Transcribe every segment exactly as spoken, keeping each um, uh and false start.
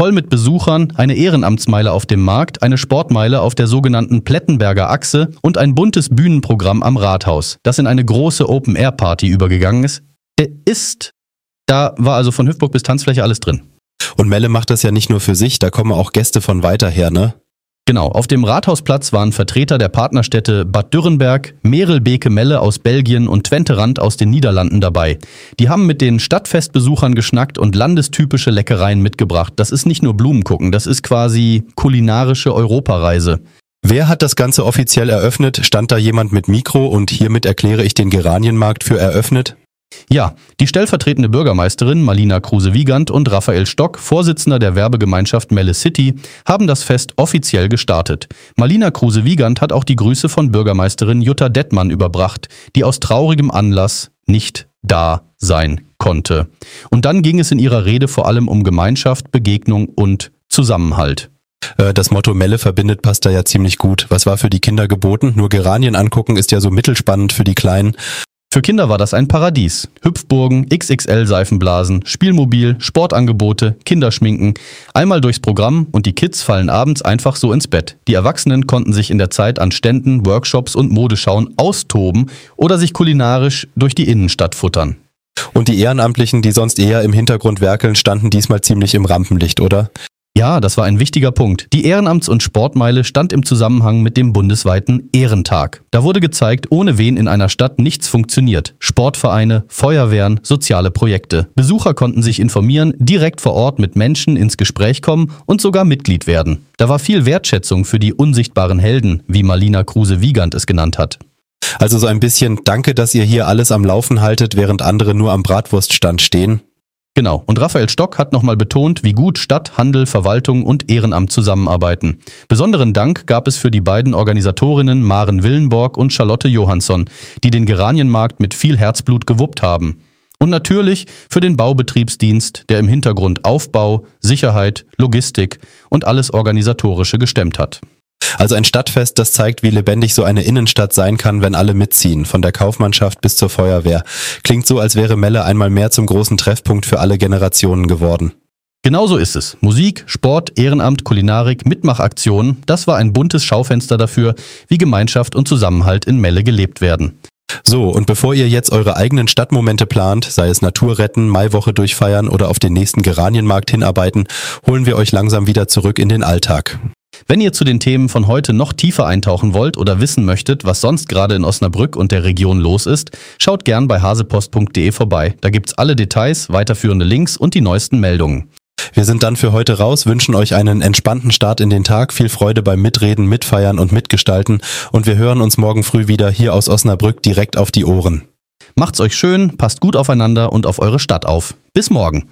Voll mit Besuchern, eine Ehrenamtsmeile auf dem Markt, eine Sportmeile auf der sogenannten Plettenberger Achse und ein buntes Bühnenprogramm am Rathaus, das in eine große Open-Air-Party übergegangen ist. Der ist, da war also von Hüpfburg bis Tanzfläche alles drin. Und Melle macht das ja nicht nur für sich, da kommen auch Gäste von weiter her, ne? Genau, auf dem Rathausplatz waren Vertreter der Partnerstädte Bad Dürrenberg, Merelbeke-Melle aus Belgien und Twente Rand aus den Niederlanden dabei. Die haben mit den Stadtfestbesuchern geschnackt und landestypische Leckereien mitgebracht. Das ist nicht nur Blumengucken, das ist quasi kulinarische Europareise. Wer hat das Ganze offiziell eröffnet? Stand da jemand mit Mikro und hiermit erkläre ich den Geranienmarkt für eröffnet? Ja, die stellvertretende Bürgermeisterin Malina Kruse-Wiegand und Raphael Stock, Vorsitzender der Werbegemeinschaft Melle City, haben das Fest offiziell gestartet. Malina Kruse-Wiegand hat auch die Grüße von Bürgermeisterin Jutta Dettmann überbracht, die aus traurigem Anlass nicht da sein konnte. Und dann ging es in ihrer Rede vor allem um Gemeinschaft, Begegnung und Zusammenhalt. Das Motto Melle verbindet passt da ja ziemlich gut. Was war für die Kinder geboten? Nur Geranien angucken ist ja so mittelspannend für die Kleinen. Für Kinder war das ein Paradies. Hüpfburgen, X X L-Seifenblasen, Spielmobil, Sportangebote, Kinderschminken. Einmal durchs Programm und die Kids fallen abends einfach so ins Bett. Die Erwachsenen konnten sich in der Zeit an Ständen, Workshops und Modeschauen austoben oder sich kulinarisch durch die Innenstadt futtern. Und die Ehrenamtlichen, die sonst eher im Hintergrund werkeln, standen diesmal ziemlich im Rampenlicht, oder? Ja, das war ein wichtiger Punkt. Die Ehrenamts- und Sportmeile stand im Zusammenhang mit dem bundesweiten Ehrentag. Da wurde gezeigt, ohne wen in einer Stadt nichts funktioniert. Sportvereine, Feuerwehren, soziale Projekte. Besucher konnten sich informieren, direkt vor Ort mit Menschen ins Gespräch kommen und sogar Mitglied werden. Da war viel Wertschätzung für die unsichtbaren Helden, wie Malina Kruse-Wiegand es genannt hat. Also so ein bisschen Danke, dass ihr hier alles am Laufen haltet, während andere nur am Bratwurststand stehen. Genau, und Raphael Stock hat nochmal betont, wie gut Stadt, Handel, Verwaltung und Ehrenamt zusammenarbeiten. Besonderen Dank gab es für die beiden Organisatorinnen Maren Willenborg und Charlotte Johansson, die den Geranienmarkt mit viel Herzblut gewuppt haben. Und natürlich für den Baubetriebsdienst, der im Hintergrund Aufbau, Sicherheit, Logistik und alles Organisatorische gestemmt hat. Also ein Stadtfest, das zeigt, wie lebendig so eine Innenstadt sein kann, wenn alle mitziehen, von der Kaufmannschaft bis zur Feuerwehr. Klingt so, als wäre Melle einmal mehr zum großen Treffpunkt für alle Generationen geworden. Genau so ist es. Musik, Sport, Ehrenamt, Kulinarik, Mitmachaktionen, das war ein buntes Schaufenster dafür, wie Gemeinschaft und Zusammenhalt in Melle gelebt werden. So, und bevor ihr jetzt eure eigenen Stadtmomente plant, sei es Natur retten, Maiwoche durchfeiern oder auf den nächsten Geranienmarkt hinarbeiten, holen wir euch langsam wieder zurück in den Alltag. Wenn ihr zu den Themen von heute noch tiefer eintauchen wollt oder wissen möchtet, was sonst gerade in Osnabrück und der Region los ist, schaut gern bei hasepost punkt de vorbei. Da gibt's alle Details, weiterführende Links und die neuesten Meldungen. Wir sind dann für heute raus, wünschen euch einen entspannten Start in den Tag, viel Freude beim Mitreden, Mitfeiern und Mitgestalten und wir hören uns morgen früh wieder hier aus Osnabrück direkt auf die Ohren. Macht's euch schön, passt gut aufeinander und auf eure Stadt auf. Bis morgen.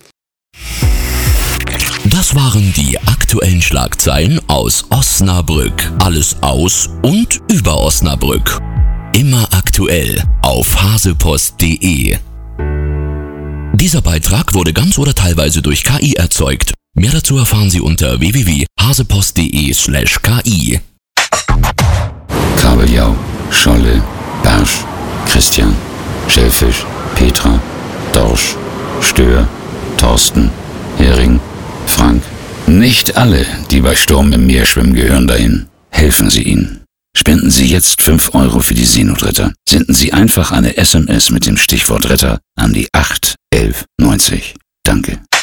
Das waren die aktuellen Schlagzeilen aus Osnabrück. Alles aus und über Osnabrück. Immer aktuell auf hasepost punkt de. Dieser Beitrag wurde ganz oder teilweise durch K I erzeugt. Mehr dazu erfahren Sie unter w w w punkt hasepost punkt de slash k i. Kabeljau, Scholle, Barsch, Christian, Schellfisch, Petra, Dorsch, Stör, Thorsten, Hering, Frank. Nicht alle, die bei Sturm im Meer schwimmen, gehören dahin. Helfen Sie ihnen. Spenden Sie jetzt fünf Euro für die Seenotretter. Senden Sie einfach eine S M S mit dem Stichwort Retter an die acht elf neunzig. Danke.